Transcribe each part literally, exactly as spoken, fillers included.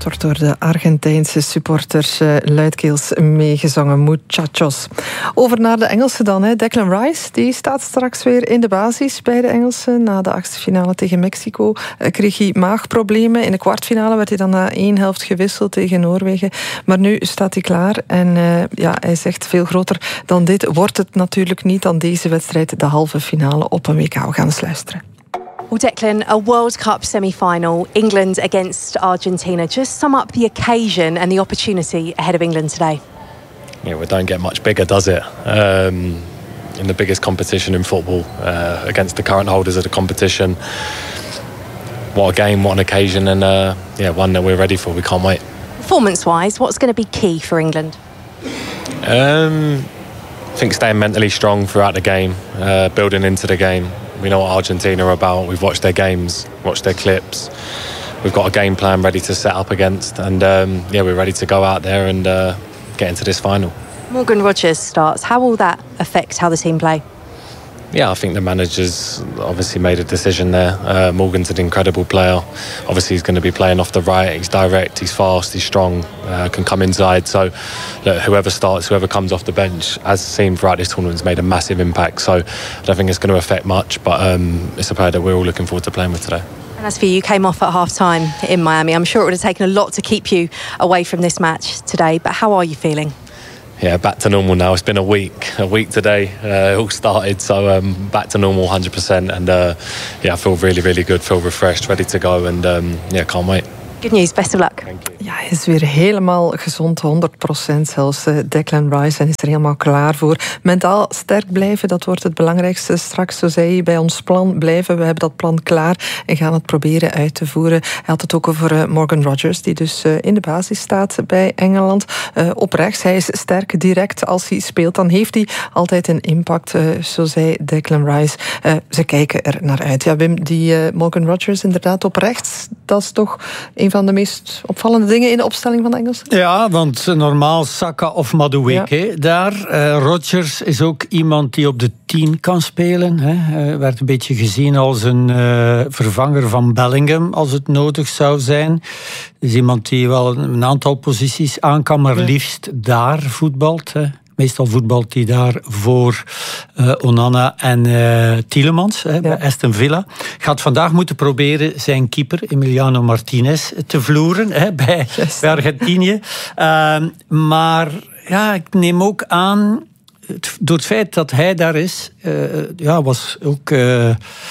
Het wordt door de Argentijnse supporters uh, luidkeels meegezongen. Muchachos. Over naar de Engelsen dan. Hè. Declan Rice die staat straks weer in de basis bij de Engelsen. Na de achtste finale tegen Mexico uh, kreeg hij maagproblemen. In de kwartfinale werd hij dan na één helft gewisseld tegen Noorwegen. Maar nu staat hij klaar. En uh, ja, hij zegt veel groter dan dit wordt het natuurlijk niet dan deze wedstrijd. De halve finale op een W K. We gaan eens luisteren. Well, Declan, a World Cup semi-final, England against Argentina. Just sum up the occasion and the opportunity ahead of England today. Yeah, well, it don't get much bigger, does it? Um, in the biggest competition in football, uh, against the current holders of the competition. What a game, what an occasion, and uh, yeah, one that we're ready for. We can't wait. Performance-wise, what's going to be key for England? Um, I think staying mentally strong throughout the game, uh, building into the game. We know what Argentina are about. We've watched their games, watched their clips. We've got a game plan ready to set up against. And um, yeah, we're ready to go out there and uh, get into this final. Morgan Rogers starts. How will that affect how the team play? Yeah, I think the manager's obviously made a decision there. Uh, Morgan's an incredible player. Obviously, he's going to be playing off the right. He's direct, he's fast, he's strong, uh, can come inside. So, look, whoever starts, whoever comes off the bench, as seen throughout this tournament, has made a massive impact. So, I don't think it's going to affect much, but um, it's a player that we're all looking forward to playing with today. And as for you, you came off at half-time in Miami. I'm sure it would have taken a lot to keep you away from this match today, but how are you feeling? Yeah, back to normal now. It's been a week, a week today. Uh, it all started, so um, back to normal, one hundred percent. And uh, yeah, I feel really, really good. Feel refreshed, ready to go, and um, yeah, can't wait. Good news, best of luck. Thank you. Ja, hij is weer helemaal gezond, honderd procent zelfs, Declan Rice. En is er helemaal klaar voor. Mentaal sterk blijven, dat wordt het belangrijkste straks. Zo zei hij, bij ons plan blijven. We hebben dat plan klaar en gaan het proberen uit te voeren. Hij had het ook over Morgan Rogers, die dus in de basis staat bij Engeland. Uh, op rechts, hij is sterk, direct. Als hij speelt, dan heeft hij altijd een impact. Uh, zo zei Declan Rice. Uh, ze kijken er naar uit. Ja, Wim, die uh, Morgan Rogers inderdaad op rechts, dat is toch een van de meest opvallende dingen in de opstelling van de Engelsen? Ja, want normaal Saka of Madueke ja. daar. Uh, Rodgers is ook iemand die op de tien kan spelen. Hè. Uh, werd een beetje gezien als een uh, vervanger van Bellingham, als het nodig zou zijn. Is iemand die wel een aantal posities aan kan, maar ja. liefst daar voetbalt. Hè. Meestal voetbalt hij daar voor uh, Onana en uh, Tielemans hè, ja. bij Aston Villa. Gaat vandaag moeten proberen zijn keeper Emiliano Martinez te vloeren hè, bij, yes. bij Argentinië. Uh, maar ja, ik neem ook aan, het, door het feit dat hij daar is, uh, ja, was ook uh,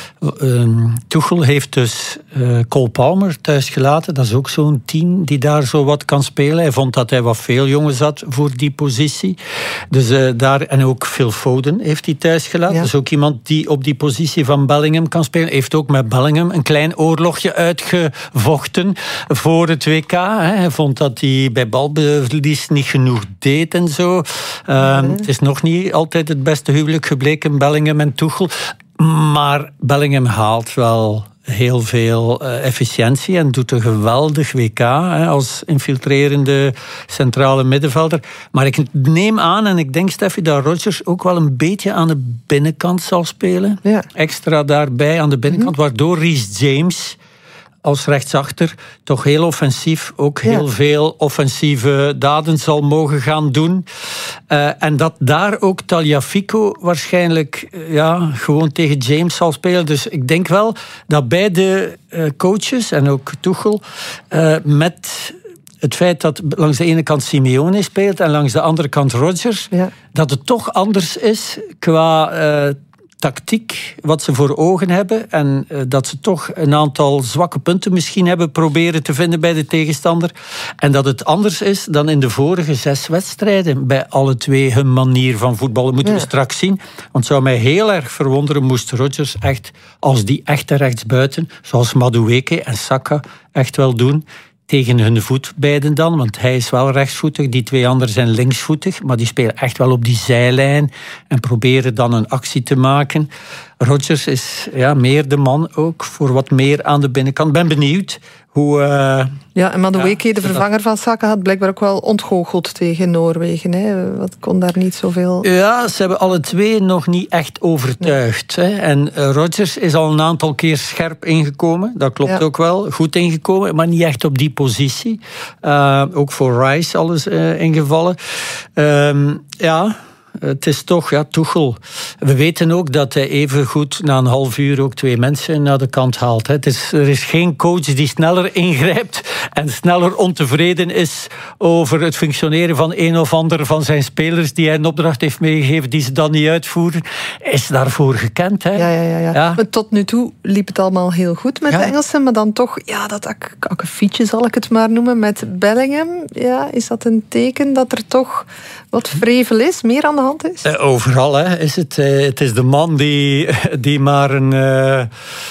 uh, Tuchel heeft dus uh, Cole Palmer thuis gelaten. Dat is ook zo'n tien die daar zo wat kan spelen. Hij vond dat hij wat veel jongens had voor die positie. Dus uh, daar, en ook Phil Foden heeft hij thuis gelaten. Ja. Dat is ook iemand die op die positie van Bellingham kan spelen. Heeft ook met Bellingham een klein oorlogje uitgevochten voor het W K. Hè. Hij vond dat hij bij balverlies niet genoeg deed en zo. Uh, ja. Het is nog niet altijd het beste huwelijk gebleken, Bellingham en Tuchel. Maar Bellingham haalt wel heel veel uh, efficiëntie en doet een geweldig W K hè, als infiltrerende centrale middenvelder. Maar ik neem aan, en ik denk, Steffi, dat Rodgers ook wel een beetje aan de binnenkant zal spelen. Ja. Extra daarbij aan de binnenkant, mm-hmm. waardoor Reece James als rechtsachter toch heel offensief, ook heel ja. veel offensieve daden zal mogen gaan doen. Uh, en dat daar ook Tagliafico waarschijnlijk uh, ja, gewoon tegen James zal spelen. Dus ik denk wel dat beide uh, coaches en ook Tuchel uh, met het feit dat langs de ene kant Simeone speelt en langs de andere kant Rodgers, ja. dat het toch anders is qua Uh, tactiek, wat ze voor ogen hebben en uh, dat ze toch een aantal zwakke punten misschien hebben proberen te vinden bij de tegenstander en dat het anders is dan in de vorige zes wedstrijden bij alle twee hun manier van voetballen. Moeten ja. we straks zien, want het zou mij heel erg verwonderen moest Rodgers echt als die echte rechtsbuiten, zoals Madueke en Saka echt wel doen, tegen hun voet beiden dan, want hij is wel rechtsvoetig, die twee anderen zijn linksvoetig, maar die spelen echt wel op die zijlijn en proberen dan een actie te maken. Rodgers is ja, meer de man ook voor wat meer aan de binnenkant. Ik ben benieuwd hoe... Uh, ja, en Madueke, ja, de vervanger dat... van Saka, had blijkbaar ook wel ontgoocheld tegen Noorwegen. Hè. Wat kon daar niet zoveel... Ja, ze hebben alle twee nog niet echt overtuigd. Nee. Hè. En uh, Rodgers is al een aantal keer scherp ingekomen. Dat klopt ja. ook wel. Goed ingekomen, maar niet echt op die positie. Uh, ook voor Rice alles uh, ingevallen. Uh, ja... Het is toch, ja, Tuchel. We weten ook dat hij even goed na een half uur ook twee mensen naar de kant haalt. Het is, er is geen coach die sneller ingrijpt en sneller ontevreden is over het functioneren van een of ander van zijn spelers die hij een opdracht heeft meegegeven die ze dan niet uitvoeren. Is daarvoor gekend. Hè? Ja, ja, ja, ja. ja. Maar tot nu toe liep het allemaal heel goed met ja. de Engelsen, maar dan toch, ja, dat ak- akkefietje zal ik het maar noemen, met Bellingham. Ja, is dat een teken dat er toch wat vrevel is, meer aan de hand is? Uh, overal, hè, is het. Uh, het is de man die, die maar een, uh,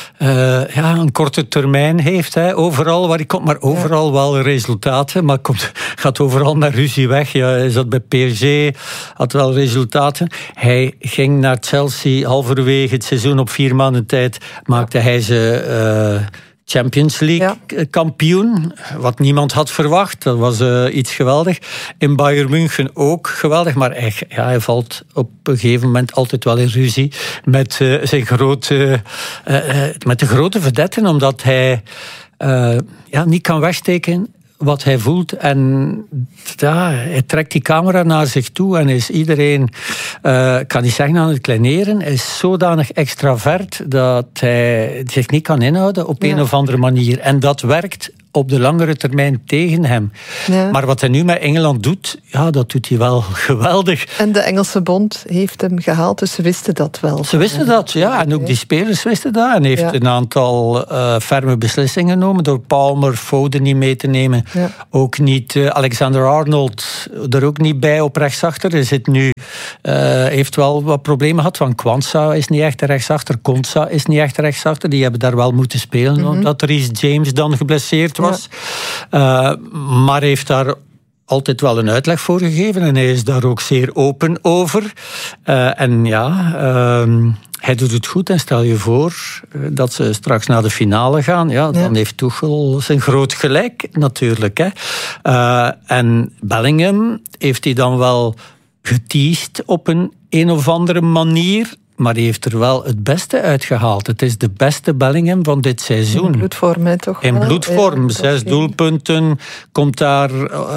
uh, ja, een korte termijn heeft. Hè. Overal waar hij komt, maar overal ja. wel resultaten. Maar komt, gaat overal naar ruzie weg. Ja, is dat bij P S G? Had wel resultaten. Hij ging naar Chelsea halverwege het seizoen op vier maanden tijd. Maakte hij ze... Uh, Champions League ja. kampioen, wat niemand had verwacht. Dat was uh, iets geweldig. In Bayern München ook geweldig, maar hij, ja, hij valt op een gegeven moment altijd wel in ruzie met, uh, zijn grote, uh, uh, met de grote vedetten, omdat hij uh, ja, niet kan wegsteken wat hij voelt. En ja, hij trekt die camera naar zich toe en is iedereen, uh, kan niet zeggen aan het kleineren, is zodanig extravert dat hij zich niet kan inhouden op ja. een of andere manier. En dat werkt op de langere termijn tegen hem. Ja. Maar wat hij nu met Engeland doet, ja, dat doet hij wel geweldig. En de Engelse bond heeft hem gehaald, dus ze wisten dat wel. Ze wisten dat, ja. En ook die spelers wisten dat. En heeft ja. een aantal uh, ferme beslissingen genomen door Palmer, Foden niet mee te nemen. Ja. Ook niet uh, Alexander-Arnold er ook niet bij op rechtsachter. Hij zit nu, uh, heeft wel wat problemen gehad. Van Kwanza is niet echt rechtsachter, Konsa is niet echt rechtsachter. Die hebben daar wel moeten spelen, mm-hmm. omdat Reece James dan geblesseerd was. Ja. Uh, maar heeft daar altijd wel een uitleg voor gegeven en hij is daar ook zeer open over. Uh, en ja, uh, hij doet het goed en stel je voor dat ze straks naar de finale gaan. Ja, dan ja. heeft Tuchel zijn groot gelijk natuurlijk. Hè. Uh, en Bellingham heeft hij dan wel geteased op een een of andere manier. Maar hij heeft er wel het beste uitgehaald. Het is de beste Bellingham van dit seizoen. In bloedvorm, hè, toch? In bloedvorm. Ja, Zes doelpunten. Komt daar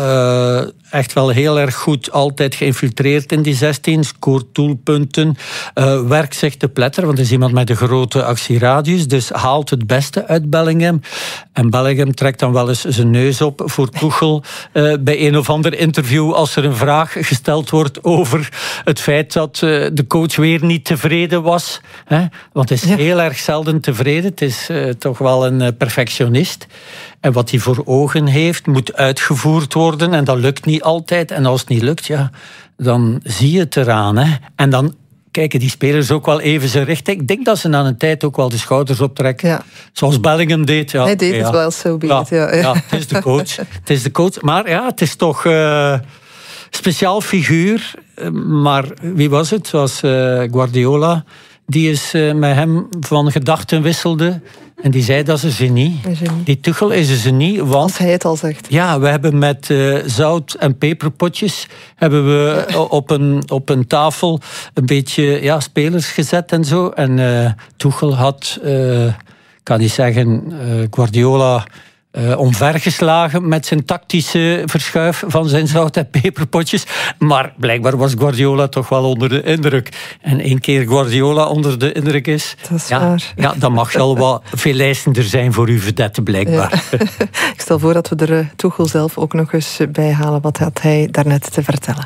uh, echt wel heel erg goed. Altijd geïnfiltreerd in die zestien. Scoort doelpunten. Uh, werkt zich te pletter. Want hij is iemand met een grote actieradius. Dus haalt het beste uit Bellingham. En Bellingham trekt dan wel eens zijn neus op voor Tuchel. Uh, bij een of ander interview. Als er een vraag gesteld wordt over het feit dat uh, de coach weer niet tevreden was. Hè? Want hij is ja. heel erg zelden tevreden. Het is uh, toch wel een uh, perfectionist. En wat hij voor ogen heeft, moet uitgevoerd worden. En dat lukt niet altijd. En als het niet lukt, ja, dan zie je het eraan. Hè? En dan kijken die spelers ook wel even zijn richting. Ik denk dat ze na een tijd ook wel de schouders optrekken. Ja. Zoals Bellingham deed. Ja, hij deed ja. het wel zo beet. Ja, ja. ja, het is de coach. Het is de coach. Maar ja, het is toch... Uh, speciaal figuur, maar wie was het? Het was uh, Guardiola, die is uh, met hem van gedachten wisselde. En die zei dat is een genie. Een genie. Die Tuchel is een genie. Want, als hij het al zegt. Ja, we hebben met uh, zout- en peperpotjes hebben we ja. op, een, op een tafel een beetje ja, spelers gezet en zo. En uh, Tuchel had, uh, kan niet zeggen, uh, Guardiola... Uh, omvergeslagen met zijn tactische verschuif van zijn zout- en peperpotjes. Maar blijkbaar was Guardiola toch wel onder de indruk. En één keer Guardiola onder de indruk is... Dat is ja, waar. Ja, dan mag wel wat veel eisender zijn voor uw vedette, blijkbaar. Ja. Ik stel voor dat we er uh, Tuchel zelf ook nog eens bij halen. Wat had hij daarnet te vertellen?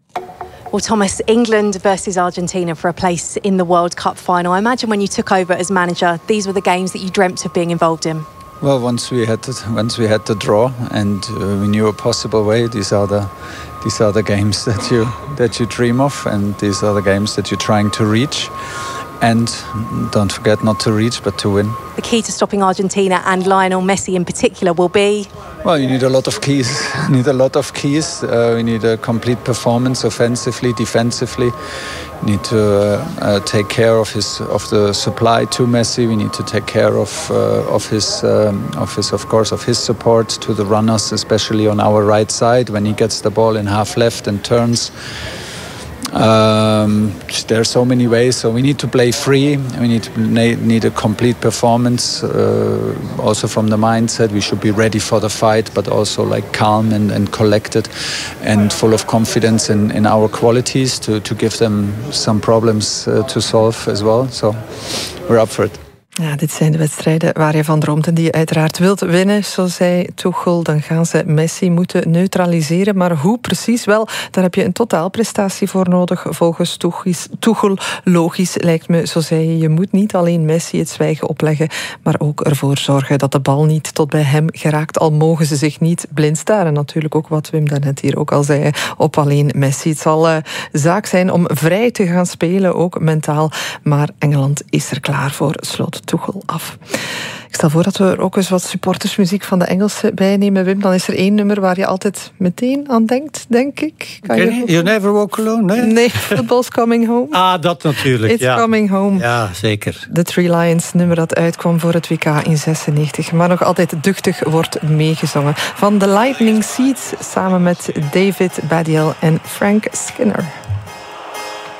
Well, Thomas, England versus Argentina for a place in the World Cup final. I imagine when you took over as manager, these were the games that you dreamt of being involved in. Well, once we had to, once we had to draw, and uh, we knew a possible way. These are the these are the games that you that you dream of, and these are the games that you're trying to reach. And don't forget not to reach, but to win. The key to stopping Argentina and Lionel Messi in particular will be Well, you need a lot of keys. You need a lot of keys. Uh, we need a complete performance, offensively, defensively. We need to uh, uh, take care of his of the supply to Messi. We need to take care of uh, of his um, of his of course of his support to the runners, especially on our right side when he gets the ball in half left and turns. Um, there are so many ways, so we need to play free. We need to need a complete performance. Uh, also from the mindset, we should be ready for the fight, but also like calm and, and collected, and full of confidence in, in our qualities to to give them some problems uh, to solve as well. So we're up for it. Ja, dit zijn de wedstrijden waar je van droomt en die je uiteraard wilt winnen. Zo zei Tuchel, dan gaan ze Messi moeten neutraliseren. Maar hoe precies? Wel, daar heb je een totaalprestatie voor nodig. Volgens Tuchel, logisch lijkt me, zo zei je, je moet niet alleen Messi het zwijgen opleggen, maar ook ervoor zorgen dat de bal niet tot bij hem geraakt. Al mogen ze zich niet blind staren. Natuurlijk ook wat Wim daarnet hier ook al zei, op alleen Messi. Het zal uh, zaak zijn om vrij te gaan spelen, ook mentaal. Maar Engeland is er klaar voor, sloot Tuchel af. Ik stel voor dat we er ook eens wat supportersmuziek van de Engelsen bij nemen, Wim. Dan is er één nummer waar je altijd meteen aan denkt, denk ik. Kan je you, you never walk alone? Nee, nee Football's Coming Home. Ah, dat natuurlijk. It's ja. Coming Home. Ja, zeker. De Three Lions, nummer dat uitkwam voor het W K in zesennegentig. Maar nog altijd duchtig wordt meegezongen. Van The Lightning Seeds samen met David Baddiel en Frank Skinner.